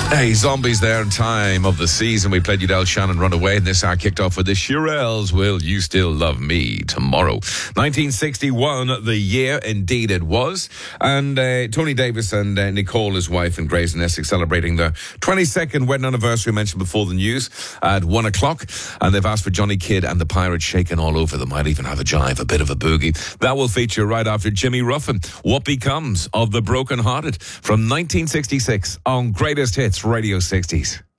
Hey, Zombies there in time of the season. We played Udell Shannon Runaway, and this hour kicked off with the Shirelles, Will You Still Love Me Tomorrow? 1961, the year indeed it was. And Tony Davis and Nicole, his wife, in Grays and Essex, celebrating their 22nd wedding anniversary, mentioned before the news, at 1 o'clock. And they've asked for Johnny Kidd and the Pirates shaking all over. They might even have a jive, a bit of a boogie. That will feature right after Jimmy Ruffin. What Becomes of the Broken Hearted from 1966 on Greatest Hits Radio 60s.